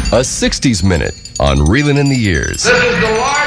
A 60s minute on Reelin' in the Years. This is the largest